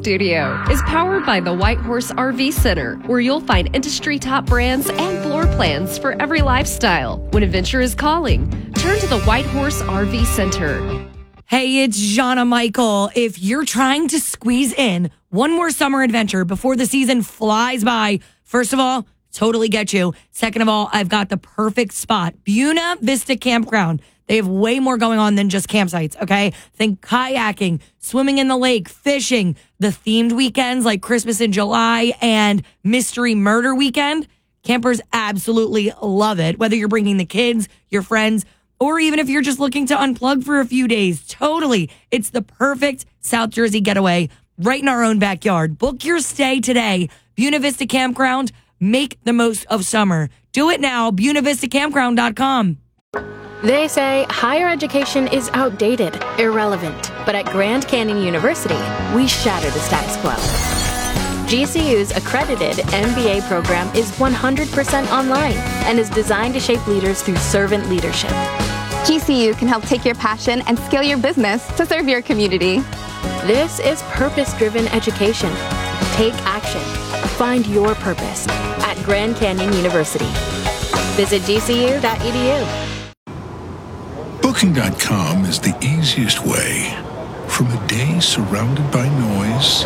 studio is powered by the White Horse RV Center, where you'll find industry top brands and floor plans for every lifestyle. When adventure is calling, turn to the White Horse RV Center. Hey, it's Jana Michael. If you're trying to squeeze in one more summer adventure before the season flies by, first of all, totally get you. Second of all, I've got the perfect spot. Buena Vista Campground. They have way more going on than just campsites, okay? Think kayaking, swimming in the lake, fishing, the themed weekends like Christmas in July and Mystery Murder Weekend. Campers absolutely love it, whether you're bringing the kids, your friends, or even if you're just looking to unplug for a few days. Totally. It's the perfect South Jersey getaway right in our own backyard. Book your stay today. Buena Vista Campground. Make the most of summer. Do it now. BuenaVistaCampground.com. They say higher education is outdated, irrelevant, but at Grand Canyon University, we shatter the status quo. GCU's accredited MBA program is 100% online and is designed to shape leaders through servant leadership. GCU can help take your passion and scale your business to serve your community. This is purpose-driven education. Take action. Find your purpose at Grand Canyon University. Visit gcu.edu. Booking.com is the easiest way from a day surrounded by noise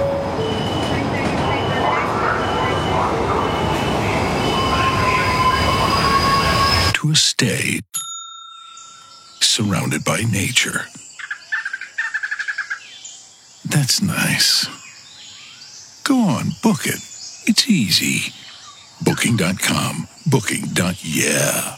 to a stay surrounded by nature. That's nice. Go on, book it. It's easy. Booking.com. Booking.yeah.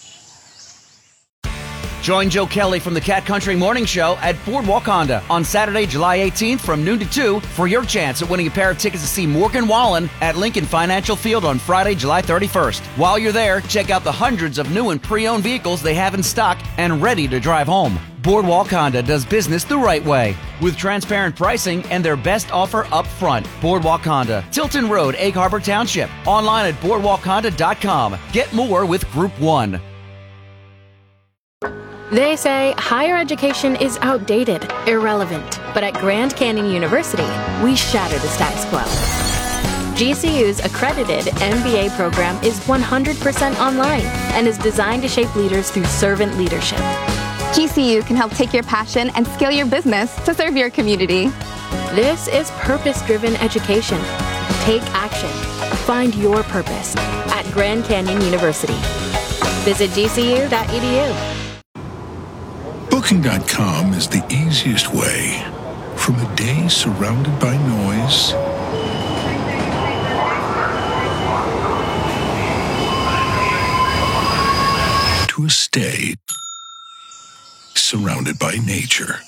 Join Joe Kelly from the Cat Country Morning Show at Boardwalk Honda on Saturday, July 18th from noon to 2 for your chance at winning a pair of tickets to see Morgan Wallen at Lincoln Financial Field on Friday, July 31st. While you're there, check out the hundreds of new and pre-owned vehicles they have in stock and ready to drive home. Boardwalk Honda does business the right way with transparent pricing and their best offer up front. Boardwalk Honda, Tilton Road, Egg Harbor Township. Online at boardwalkhonda.com. Get more with Group 1. They say higher education is outdated, irrelevant, but at Grand Canyon University, we shatter the status quo. GCU's accredited MBA program is 100% online and is designed to shape leaders through servant leadership. GCU can help take your passion and scale your business to serve your community. This is purpose-driven education. Take action. Find your purpose at Grand Canyon University. Visit gcu.edu. Booking.com is the easiest way from a day surrounded by noise to a stay surrounded by nature.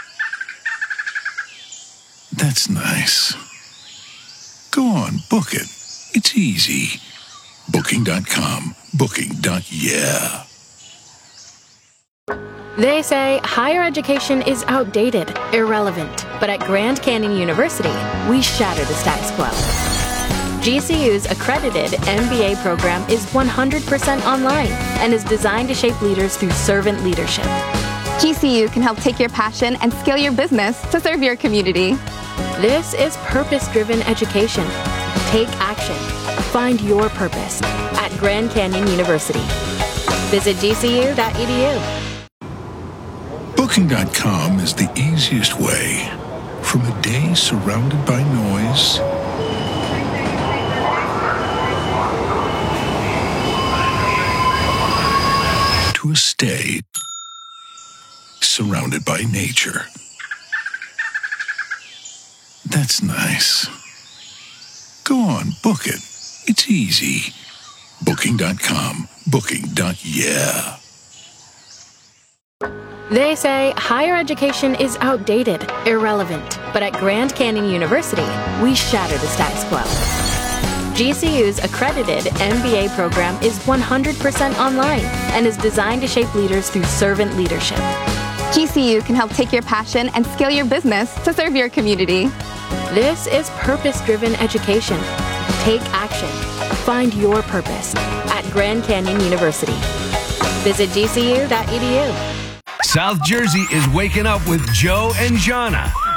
That's nice. Go on, book it. It's easy. Booking.com. Booking.yeah. They say higher education is outdated, irrelevant, but at Grand Canyon University, we shatter the status quo. GCU's accredited MBA program is 100% online and is designed to shape leaders through servant leadership. GCU can help take your passion and scale your business to serve your community. This is purpose-driven education. Take action. Find your purpose at Grand Canyon University. Visit gcu.edu. Booking.com is the easiest way from a day surrounded by noise to a stay surrounded by nature. That's nice. Go on, book it. It's easy. Booking.com. Booking.yeah. They say higher education is outdated, irrelevant, but at Grand Canyon University, we shatter the status quo. GCU's accredited MBA program is 100% online and is designed to shape leaders through servant leadership. GCU can help take your passion and scale your business to serve your community. This is purpose-driven education. Take action. Find your purpose at Grand Canyon University. Visit gcu.edu. South Jersey is waking up with Joe and Jana.